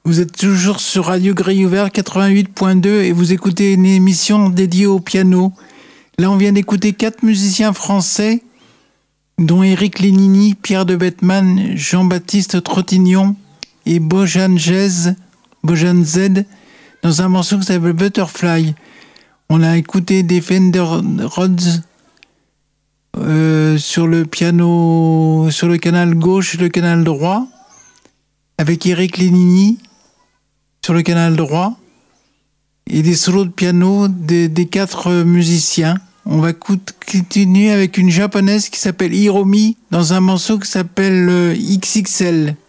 Vous êtes toujours sur Radio Grille Ouvert 88.2 et vous écoutez une émission dédiée au piano. Là, on vient d'écouter 4 musiciens français, dont Éric Lénini, Pierre de Bettman, Jean-Baptiste Trottignon et Bojan Z, dans un morceau qui s'appelle Butterfly. On a écouté des Fender Rhodes sur le piano, sur le canal gauche et le canal droit, avec Éric Lénini sur le canal droit, et des solos de piano des 4 musiciens. On va continuer avec une japonaise qui s'appelle Hiromi dans un morceau qui s'appelle XXL.